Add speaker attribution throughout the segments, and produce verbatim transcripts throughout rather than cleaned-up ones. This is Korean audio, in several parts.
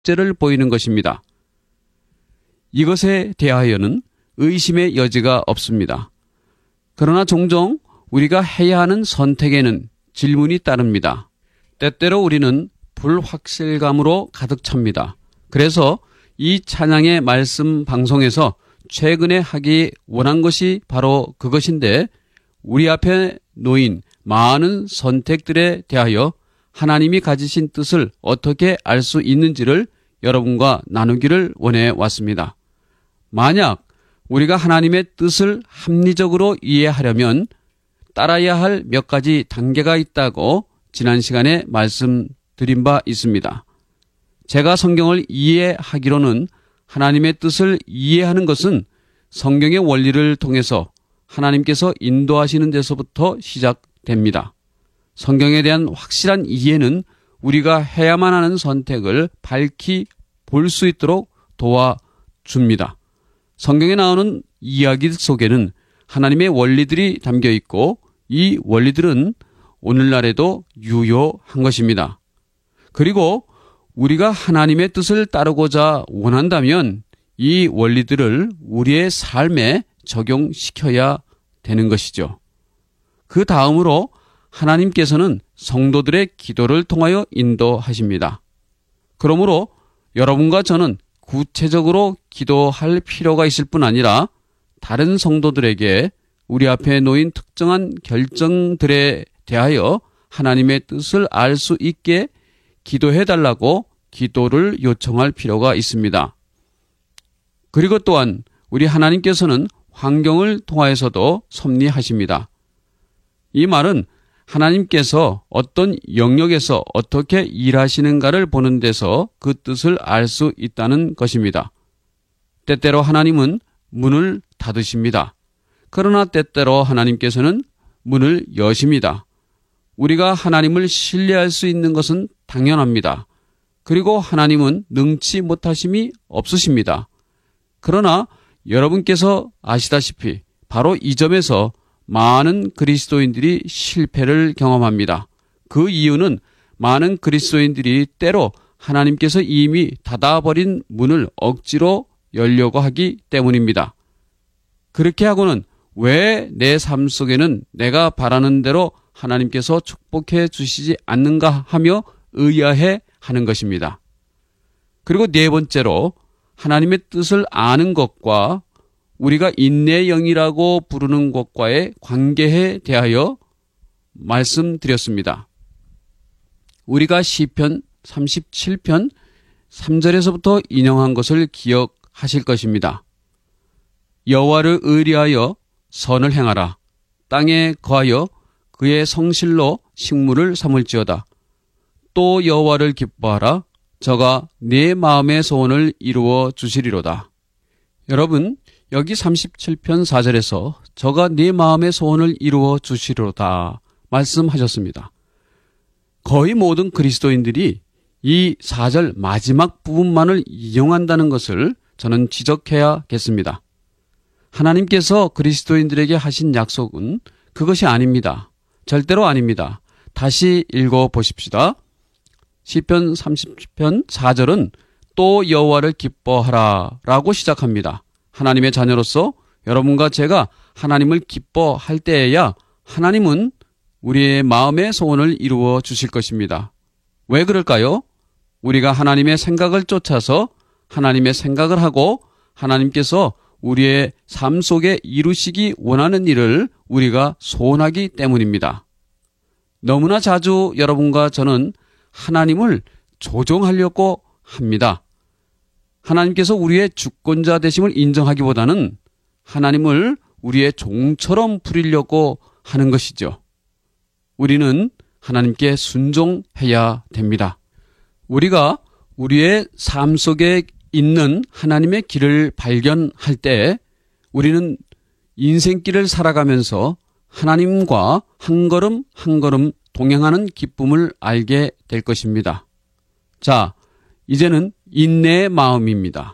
Speaker 1: 속죄를 보이는 것입니다. 이것에 대하여는 의심의 여지가 없습니다. 그러나 종종 우리가 해야 하는 선택에는 질문이 따릅니다. 때때로 우리는 불확실감으로 가득 찹니다. 그래서 이 찬양의 말씀 방송에서 최근에 하기 원한 것이 바로 그것인데, 우리 앞에 놓인 많은 선택들에 대하여 하나님이 가지신 뜻을 어떻게 알 수 있는지를 여러분과 나누기를 원해 왔습니다. 만약 우리가 하나님의 뜻을 합리적으로 이해하려면 따라야 할 몇 가지 단계가 있다고 지난 시간에 말씀드린 바 있습니다. 제가 성경을 이해하기로는 하나님의 뜻을 이해하는 것은 성경의 원리를 통해서 하나님께서 인도하시는 데서부터 시작됩니다. 성경에 대한 확실한 이해는 우리가 해야만 하는 선택을 밝히 볼 수 있도록 도와줍니다. 성경에 나오는 이야기 속에는 하나님의 원리들이 담겨 있고, 이 원리들은 오늘날에도 유효한 것입니다. 그리고 우리가 하나님의 뜻을 따르고자 원한다면 이 원리들을 우리의 삶에 적용시켜야 되는 것이죠. 그 다음으로 하나님께서는 성도들의 기도를 통하여 인도하십니다. 그러므로 여러분과 저는 구체적으로 기도할 필요가 있을 뿐 아니라 다른 성도들에게 우리 앞에 놓인 특정한 결정들에 대하여 하나님의 뜻을 알 수 있게 기도해달라고 기도를 요청할 필요가 있습니다. 그리고 또한 우리 하나님께서는 환경을 통하여서도 섭리하십니다. 이 말은 하나님께서 어떤 영역에서 어떻게 일하시는가를 보는 데서 그 뜻을 알 수 있다는 것입니다. 때때로 하나님은 문을 닫으십니다. 그러나 때때로 하나님께서는 문을 여십니다. 우리가 하나님을 신뢰할 수 있는 것은 당연합니다. 그리고 하나님은 능치 못하심이 없으십니다. 그러나 여러분께서 아시다시피 바로 이 점에서 많은 그리스도인들이 실패를 경험합니다. 그 이유는 많은 그리스도인들이 때로 하나님께서 이미 닫아버린 문을 억지로 열려고 하기 때문입니다. 그렇게 하고는 왜 내 삶 속에는 내가 바라는 대로 하나님께서 축복해 주시지 않는가 하며 의아해 하는 것입니다. 그리고 네 번째로 하나님의 뜻을 아는 것과 우리가 인내의 영이라고 부르는 것과의 관계에 대하여 말씀드렸습니다. 우리가 시편 삼십칠 편 삼 절에서부터 인용한 것을 기억하실 것입니다. 여호와를 의리하여 선을 행하라. 땅에 거하여 그의 성실로 식물을 삼을지어다. 또 여호와를 기뻐하라. 저가 네 마음의 소원을 이루어 주시리로다. 여러분, 여기 삼십칠 편 사 절에서 저가 네 마음의 소원을 이루어 주시리로다 말씀하셨습니다. 거의 모든 그리스도인들이 이 사 절 마지막 부분만을 이용한다는 것을 저는 지적해야겠습니다. 하나님께서 그리스도인들에게 하신 약속은 그것이 아닙니다. 절대로 아닙니다. 다시 읽어보십시다. 시편 삼십 편 사 절은 또 여호와를 기뻐하라 라고 시작합니다. 하나님의 자녀로서 여러분과 제가 하나님을 기뻐할 때에야 하나님은 우리의 마음의 소원을 이루어 주실 것입니다. 왜 그럴까요? 우리가 하나님의 생각을 쫓아서 하나님의 생각을 하고 하나님께서 우리의 삶 속에 이루시기 원하는 일을 우리가 소원하기 때문입니다. 너무나 자주 여러분과 저는 하나님을 조종하려고 합니다. 하나님께서 우리의 주권자 되심을 인정하기보다는 하나님을 우리의 종처럼 부리려고 하는 것이죠. 우리는 하나님께 순종해야 됩니다. 우리가 우리의 삶 속에 있는 하나님의 길을 발견할 때 우리는 인생길을 살아가면서 하나님과 한 걸음 한 걸음 동행하는 기쁨을 알게 될 것입니다. 자, 이제는 인내의 마음입니다.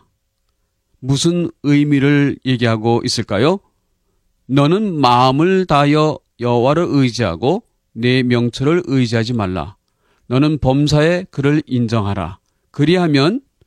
Speaker 1: 무슨 의미를 얘기하고 있을까요? 너는 마음을 다하여 여호와를 의지하고 내 명철을 의지하지 말라. 너는 범사에 그를 인정하라. 그리하면